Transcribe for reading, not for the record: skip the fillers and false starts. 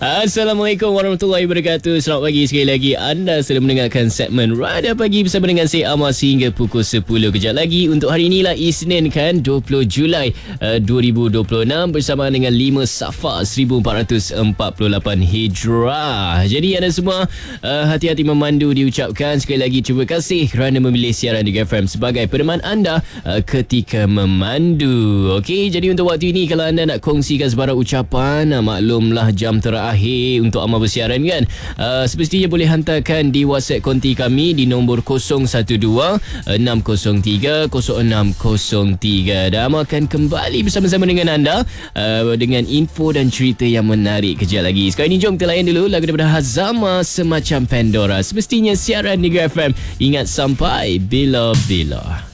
Assalamualaikum warahmatullahi wabarakatuh. Selamat pagi sekali lagi. Anda sedang mendengarkan segmen Radar Pagi bersama dengan saya Amal hingga pukul 10. Kejap lagi untuk hari inilah Isnin kan, 20 Julai 2026 bersama dengan 5 Safar 1448 Hijrah. Jadi anda semua hati-hati memandu diucapkan. Sekali lagi terima kasih kerana memilih siaran Diga FM sebagai peneman anda ketika memandu. Okey, jadi untuk waktu ini kalau anda nak kongsikan sebarang ucapan, maklumlah jam terakhir untuk amal bersiaran kan. Semestinya boleh hantarkan di WhatsApp konti kami di nombor 012-603-0603 dan amal akan kembali bersama-sama dengan anda dengan info dan cerita yang menarik kejap lagi. Sekarang ni jom kita layan dulu lagu daripada Hazama Semacam Pandora. Semestinya siaran Diga FM ingat sampai bila-bila.